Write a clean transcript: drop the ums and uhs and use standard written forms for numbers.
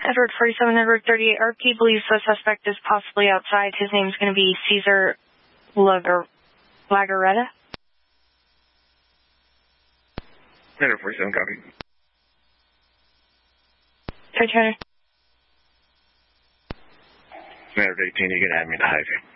Edward 47, Edward 38, RP believes the suspect is possibly outside. His name's going to be Cesar Lagaretta. Edward 47, copy. Turner. Edward 18, you can add me to Hy-Vee.